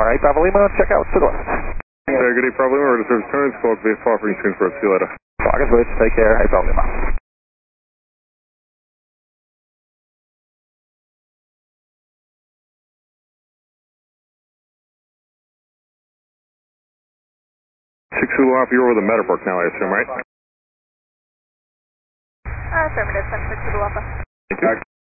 Alright, Bravo Lima, check out to the left. Good day, Bravo Lima, reserve turns, squawk base, offering Kingsborough, see you later. August Bridge, take care, hey, Bravo Lima. Six Zulu Alpha, you're over the Meadowbrook now, I assume, right? Affirmative, 6 Zulu Alpha. Thank you.